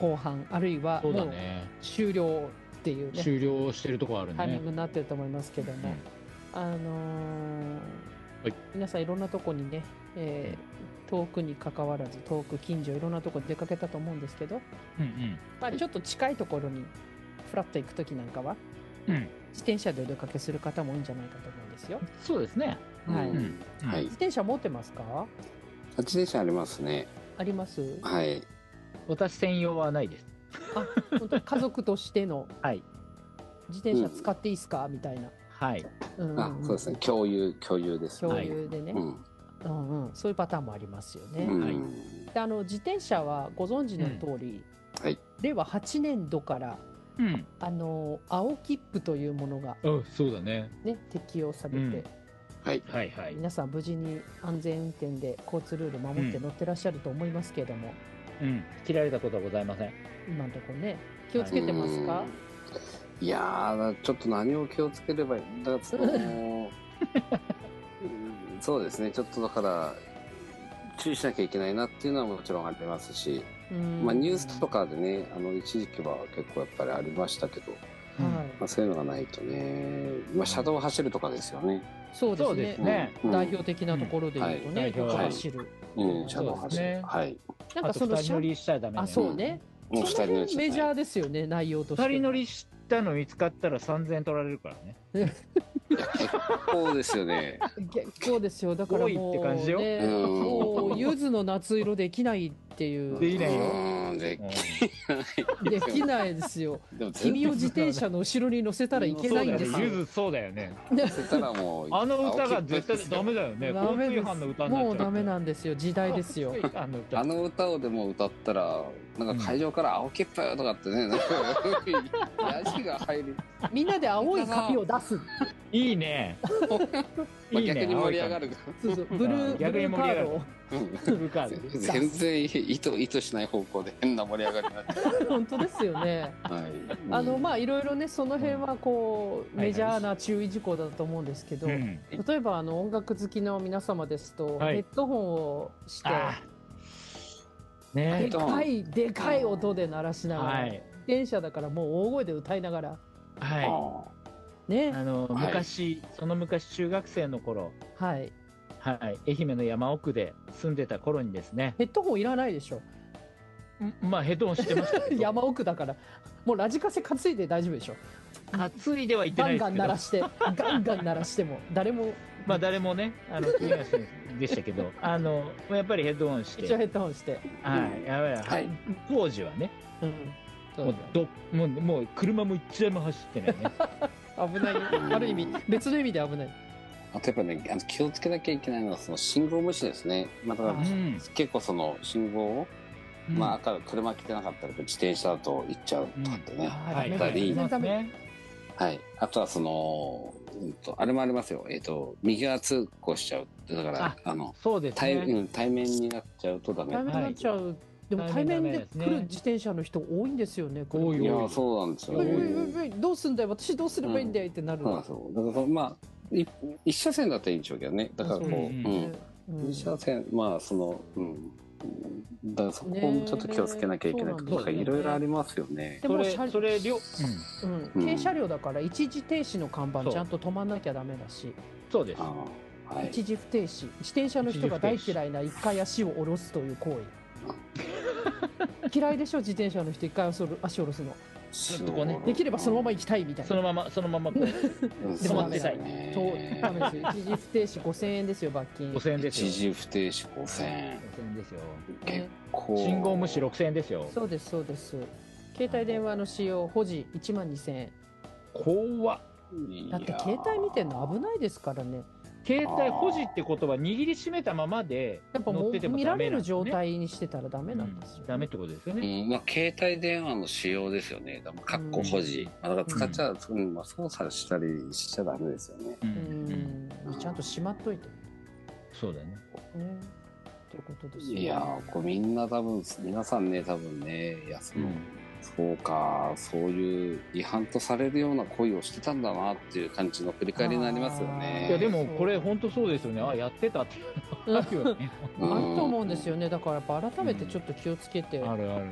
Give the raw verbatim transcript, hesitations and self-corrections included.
後半、あるいはそうもうだね。 終了っていうね、 終了してるとこあるタイミンね。 グになってると思いますけども、 うんあのーはい皆さんいろんなとこにね、えー遠くに関わらず、遠く近所いろんなとこに出かけたと思うんですけど、 うんまあ、ちょっと近いところにフラッと行くときなんかは、 うん。うん。 自転車でお出かけする方も多いんじゃないかと思うんですよ。 そうですね。 はい。 うんうんはい。 自転車持ってますか？ 自転車ありますね。 あります？ はい。 私専用はないです。 あ、本当家族としてのはい。 自転車使っていいですかみたいな。 はい。 うんあ、そうですね。共有、共有ですね。 共有でね、 うん。 うんうん、そういうパターンもありますよね。 うん。 はいであの自転車はご存知の通り、 はい。 令和はちねん度からうん。 あの青切符というものが、 あ、そうだね。 ね、適用されて、 うんはい。 はいはい。 皆さん無事に安全運転で交通ルール守って乗ってらっしゃると思いますけれども、 うん。切られたことはございません。 今のところね気をつけてますか？ いやー、ちょっと何を気をつければいいんだ、その、うんそうですね。ちょっとだから、注意しなきゃいけないなっていうのはもちろんありますし、 うんまあニュースとかでね、あの、一時期は結構やっぱりありましたけど、 はまあそういうのがないとね、まあ車道を走るとかですよね。 い、そうですそうでねすね。 うん代表的なところで言うとね、 うんよくはい走る、 うん、車道を走る。 そうですねはい。 なんあとかその車二人乗りしちゃダメだよあそうね、 もうその二人乗り辺メジャーですよね、内容としては。 二人乗りしたの見つかったらさんぜんえん取られるからね。 いや、結構ですよね。 結構ですよ、だからもう、ね、 多いって感じようんもう柚子の夏色できないっていう、 できないよ。 うん、でうんできないですよ。 でも全君を自転車の後ろに乗せたらいけないんですよ。 そうだよね。ゆずそうだよね。 然せたらもう、 あの歌が絶対ダメだよね。 ダメです交通違反の歌になっちゃう。 もうダメなんですよ、時代ですよ。 交通違反の歌あの歌をでも歌ったら、なんか会場から青切符とかってね、なんか、ヤジが入る。 みんなで青い紙を出す。 いいね。 まあいいね。 逆に盛り上がる。 そうそう、ブルー、ブ逆ルーカに盛り上がるードを。 うんフルカードで。 全然意図、意図しない方向で変な盛り上がりになっちゃう。 本当ですよね。 はい。 あの、まあ、いろいろね、その辺はこう、 はいはいメジャーな注意事項だと思うんですけど、 うん。 例えば、あの、音楽好きの皆様ですと、 はいヘッドホンをして、 あーねでかい、でかい音で鳴らしながら、 はい。 自転車だからもう大声で歌いながら、 はあねい。、あの、 はい昔、その昔中学生の頃、 はい。 はい。愛媛の山奥で住んでた頃にですね、 ヘッドホンいらないでしょ。 んまあヘッドホンしてましたけど、 山奥だから、もうラジカセ担いで大丈夫でしょ。 担いでは言ってガンガないですけど、 ン鳴らして、ガンガン鳴らしても、誰も、 まあ誰もね、あの、気がしないでしたけど、あの、やっぱりヘッドホンして、 一応ヘッドホンして。 はい。やばい、 ははいい。当時はね、 うん。そうもうど、もう、もう車も一台も走ってないね。 危ないよ。ある意味、別の意味で危ない。 あとやっぱね、あの気をつけなきゃいけないのは、その信号無視ですね。まあ、だからうん結構その信号を、まあ、赤、車来てなかったら自転車だと行っちゃうとかってね。 はい。 ダメだはい全然ダメ。 ね。 はい。あとはその、うんと、あれもありますよ。えっ、と、右側通行しちゃう。だから、 ああの、 そうです対、 ね。 うん、対面になっちゃうとダメ。 対面になっちゃう。でも対面で来る自転車の人多いんですよね。 多いよいや、そうなんですよおいおいおいね。 おいどうすんだよ、私どうすればいいんだよってなるそうなんですよ。だから、まあ、い一車線だったらいいんでしょうけどね。だからこう、 そううですねん。 うん二車線、まあ、その、うん。だからそこもちょっと気をつけなきゃいけないとねえか、いろいろありますよね。 それ、 でも車それ、両、うん。 うん、 うん軽車両だから一時停止の看板そうちゃんと止まんなきゃダメだし、 そうです。 ああ、はい。 一時不停止、自転車の人が大嫌いな一回足を下ろすという行為。嫌いでしょ、自転車の人一回足を足を下ろすの。 ずっとこうねできればそのまま行きたいみたいな。 そのまま、そのままこう、 うん、 でそうでもダメだよ。 すよね。 そうダメですよ。一時不停止ごせんえんですよ、罰金。 ごせんえんですよ。 一時不停止ごせんえん。 ごせんえんですよ。 結構。 信号無視ろくせんえんですよ。 そうです、そうです。携帯電話の使用、保持いちまんにせんえん。 怖っ。 だって携帯見てんの危ないですからね。 携帯保持ってことは握りしめたままでやっぱもう乗ってても見られるダメなんですね状態にしてたらダメなんですよ。 ダメってことですようね。 ん、まあ、携帯電話の使用ですよね。だから、かっこ保持。まあ、だから使っちゃう、うん、まあ、操作したりしちゃダメですよね。 ううんん。ちゃんとしまっといて。 そうだね。 ね。ということですよ。 いやー、これみんな多分、皆さんね、多分ね、いや、その、そうか、そういう違反とされるような行為をしてたんだなっていう感じの振り返りになりますよね。 いや、でもこれ本当そうですよね。あ、やってたっていうのがあるよね。 あると思うんですよね。だからやっぱ改めてちょっと気をつけて。 あるある。